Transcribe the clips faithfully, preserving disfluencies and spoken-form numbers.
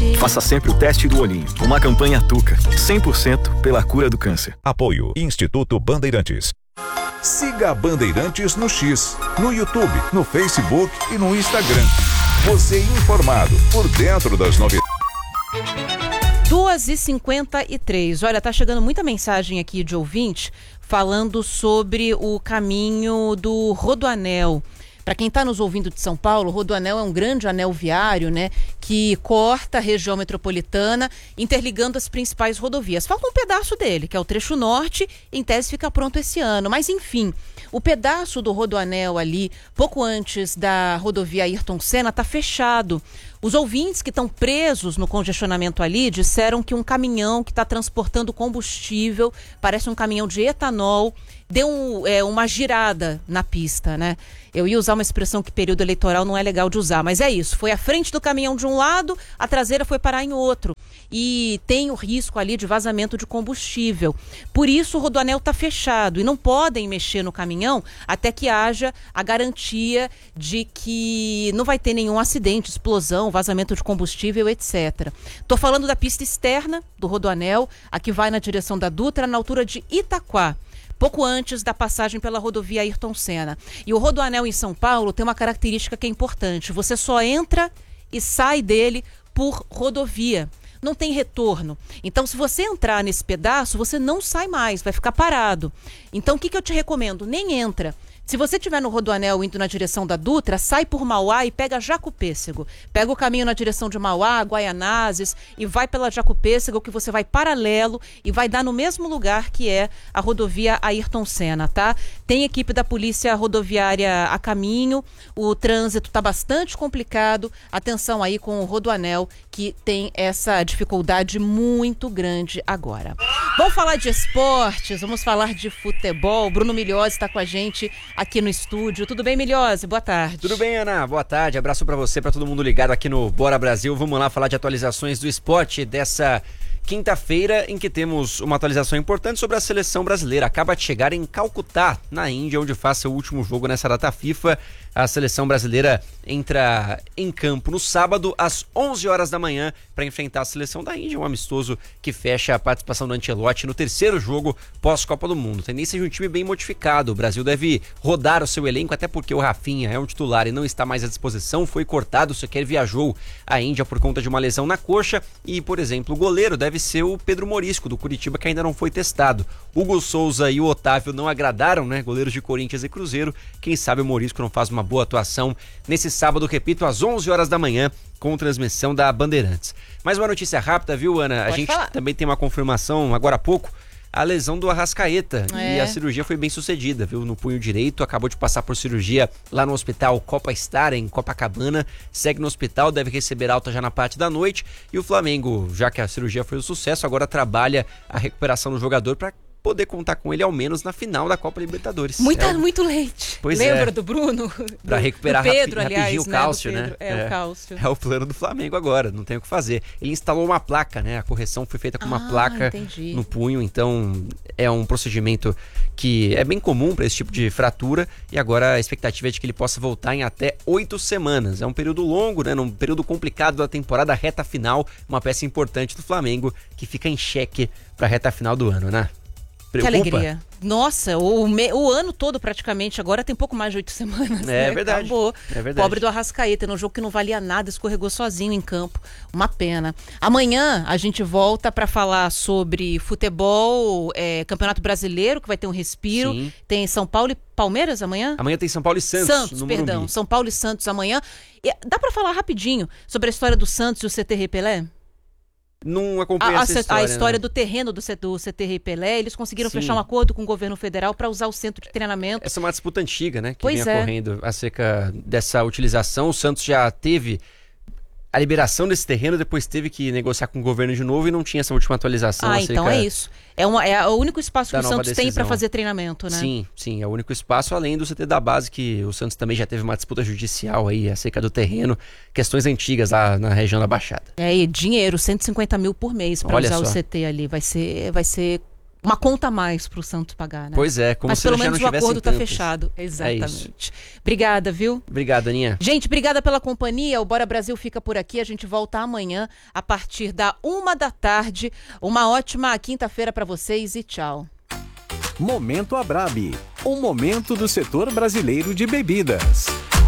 Faça sempre o teste do olhinho. Uma campanha Tuca, cem por cento pela cura do câncer. Apoio Instituto Bandeirantes. Siga a Bandeirantes no X, no YouTube, no Facebook e no Instagram. Você informado por dentro das novidades. duas e cinquenta e três. Olha, tá chegando muita mensagem aqui de ouvinte falando sobre o caminho do Rodoanel. Para quem está nos ouvindo de São Paulo, o Rodoanel é um grande anel viário, né, que corta a região metropolitana, interligando as principais rodovias. Falta um pedaço dele, que é o trecho norte, em tese fica pronto esse ano. Mas, enfim, o pedaço do Rodoanel ali, pouco antes da rodovia Ayrton Senna, está fechado. Os ouvintes que estão presos no congestionamento ali disseram que um caminhão que está transportando combustível, parece um caminhão de etanol, deu um, é, uma girada na pista, né? Eu ia usar uma expressão que período eleitoral não é legal de usar, mas é isso. Foi a frente do caminhão de um lado, a traseira foi parar em outro. E tem o risco ali de vazamento de combustível. Por isso o Rodoanel está fechado e não podem mexer no caminhão até que haja a garantia de que não vai ter nenhum acidente, explosão, vazamento de combustível, etcétera. Estou falando da pista externa do Rodoanel, a que vai na direção da Dutra, na altura de Itaquá, pouco antes da passagem pela rodovia Ayrton Senna. E o Rodoanel em São Paulo tem uma característica que é importante. Você só entra e sai dele por rodovia. Não tem retorno. Então, se você entrar nesse pedaço, você não sai mais, vai ficar parado. Então, o que, que eu te recomendo? Nem entra. Se você estiver no Rodoanel indo na direção da Dutra, sai por Mauá e pega Jacupêssego. Pega o caminho na direção de Mauá, Guaianazes e vai pela Jacupêssego, que você vai paralelo e vai dar no mesmo lugar que é a rodovia Ayrton Senna, tá? Tem equipe da Polícia Rodoviária a caminho, o trânsito está bastante complicado. Atenção aí com o Rodoanel, que tem essa dificuldade muito grande agora. Vamos falar de esportes, vamos falar de futebol. Bruno Milhose está com a gente aqui no estúdio. Tudo bem, Milhose? Boa tarde. Tudo bem, Ana? Boa tarde. Abraço pra você, pra todo mundo ligado aqui no Bora Brasil. Vamos lá falar de atualizações do esporte dessa quinta-feira, em que temos uma atualização importante sobre a seleção brasileira. Acaba de chegar em Calcutá, na Índia, onde faz seu último jogo nessa data FIFA. A seleção brasileira entra em campo no sábado, às onze horas da manhã, para enfrentar a seleção da Índia, um amistoso que fecha a participação do Ancelotti no terceiro jogo pós-Copa do Mundo. Tendência de um time bem modificado. O Brasil deve rodar o seu elenco, até porque o Rafinha é um titular e não está mais à disposição, foi cortado, sequer viajou à Índia por conta de uma lesão na coxa. E, por exemplo, o goleiro deve ser o Pedro Morisco, do Curitiba, que ainda não foi testado. Hugo Souza e o Otávio não agradaram, né? Goleiros de Corinthians e Cruzeiro. Quem sabe o Morisco não faz uma boa atuação nesse sábado, repito, às onze horas da manhã, com transmissão da Bandeirantes. Mais uma notícia rápida, viu, Ana? Pode a gente falar. Também tem uma confirmação, agora há pouco, a lesão do Arrascaeta. É. E a cirurgia foi bem sucedida, viu? No punho direito, acabou de passar por cirurgia lá no hospital Copa Star, em Copacabana. Segue no hospital, deve receber alta já na parte da noite. E o Flamengo, já que a cirurgia foi um sucesso, agora trabalha a recuperação do jogador para poder contar com ele ao menos na final da Copa Libertadores. Muita, é. muito leite. Pois Lembra é. do Bruno? Pra Do- recuperar do Pedro, rapi- aliás, rapidinho o né? cálcio, Do né? Pedro. É, o cálcio. É o plano do Flamengo agora, não tem o que fazer. Ele instalou uma placa, né? A correção foi feita com uma Ah, placa entendi. no punho, então é um procedimento que é bem comum para esse tipo de fratura e agora a expectativa é de que ele possa voltar em até oito semanas. É um período longo, né? Num período complicado da temporada, reta final, uma peça importante do Flamengo que fica em xeque para a reta final do ano, né? Preocupa? Que alegria. Nossa, o, me- o ano todo praticamente, agora tem pouco mais de oito semanas. É né? verdade. Acabou. É verdade. Pobre do Arrascaeta, num jogo que não valia nada, escorregou sozinho em campo. Uma pena. Amanhã a gente volta para falar sobre futebol, é, Campeonato Brasileiro, que vai ter um respiro. Sim. Tem São Paulo e Palmeiras amanhã? Amanhã tem São Paulo e Santos, Santos, no perdão. Morumbi. São Paulo e Santos amanhã. E dá para falar rapidinho sobre a história do Santos e o C T Repelé? Não acompanha A, a, essa a história, história né? do terreno do, C- do C T Rei Pelé, eles conseguiram Sim. fechar um acordo com o governo federal para usar o centro de treinamento. Essa é uma disputa antiga, né? Que Pois vem é. ocorrendo acerca dessa utilização. O Santos já teve a liberação desse terreno, depois teve que negociar com o governo de novo e não tinha essa última atualização. Ah, acerca então é isso. É, uma, é o único espaço que da o nova Santos tem para decisão. fazer treinamento, né? Sim, sim, é o único espaço, além do C T da base, que o Santos também já teve uma disputa judicial aí acerca do terreno, questões antigas lá na região da Baixada. É, e dinheiro, cento e cinquenta mil por mês para Olha usar o só. C T ali. Vai ser, vai ser uma conta a mais para o Santos pagar, né? Pois é, como Mas se pelo já menos não o acordo está tantos. fechado. É Exatamente. Obrigada, viu? Obrigado, Aninha. Gente, obrigada pela companhia. O Bora Brasil fica por aqui. A gente volta amanhã a partir da uma da tarde. Uma ótima quinta-feira para vocês e tchau. Momento Abrabi, o momento do setor brasileiro de bebidas.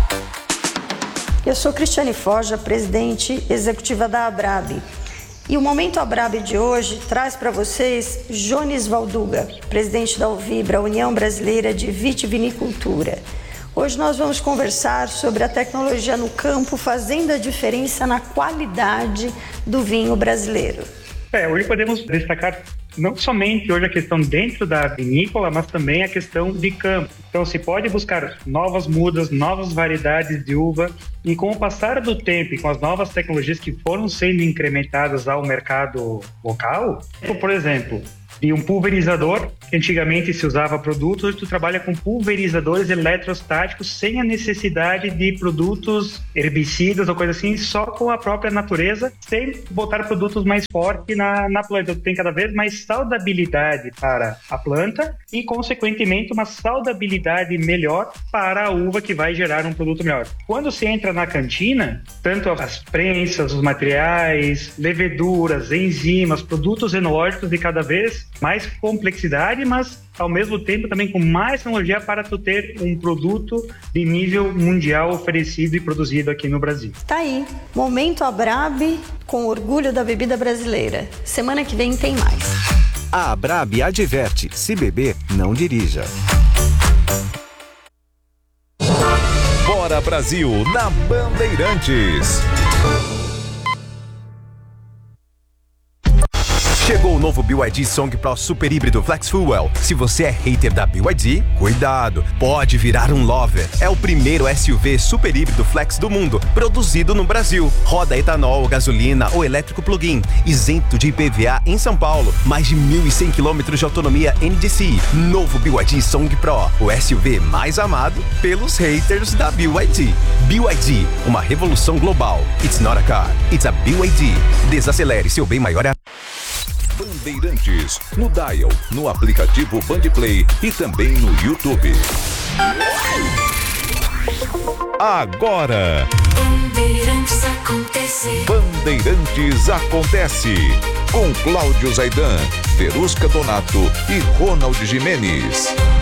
Eu sou Cristiane Forja, presidente executiva da Abrabi. E o Momento Abrabi de hoje traz para vocês Jones Valduga, presidente da Uvibra, União Brasileira de Vitivinicultura. Hoje nós vamos conversar sobre a tecnologia no campo fazendo a diferença na qualidade do vinho brasileiro. É, hoje podemos destacar não somente hoje a questão dentro da vinícola, mas também a questão de campo. Então se pode buscar novas mudas, novas variedades de uva e com o passar do tempo e com as novas tecnologias que foram sendo incrementadas ao mercado local, por exemplo, de um pulverizador, que antigamente se usava produtos, hoje tu trabalha com pulverizadores eletrostáticos sem a necessidade de produtos herbicidas ou coisa assim, só com a própria natureza, sem botar produtos mais fortes na, na planta. Tu tem cada vez mais saudabilidade para a planta e, consequentemente, uma saudabilidade melhor para a uva que vai gerar um produto melhor. Quando se entra na cantina, tanto as prensas, os materiais, leveduras, enzimas, produtos enológicos de cada vez mais complexidade, mas ao mesmo tempo também com mais tecnologia para tu ter um produto de nível mundial oferecido e produzido aqui no Brasil. Tá aí, Momento Abrabi com orgulho da bebida brasileira. Semana que vem tem mais. A Abrabi adverte, se beber, não dirija. Bora Brasil na Bandeirantes. Chegou o novo B Y D Song Pro Super Híbrido Flex Fuel. Se você é hater da B Y D, cuidado, pode virar um lover. É o primeiro S U V super híbrido flex do mundo, produzido no Brasil. Roda etanol, gasolina ou elétrico plug-in, isento de I P V A em São Paulo. Mais de mil e cem quilômetros de autonomia N D C I. Novo B Y D Song Pro, o S U V mais amado pelos haters da B Y D. B Y D, uma revolução global. It's not a car, it's a B Y D. Desacelere, seu bem maior é a... Bandeirantes, no Dial, no aplicativo Bandplay e também no YouTube. Agora, Bandeirantes acontece. Bandeirantes acontece com Cláudio Zaidan, Verusca Donato e Ronald Gimenez.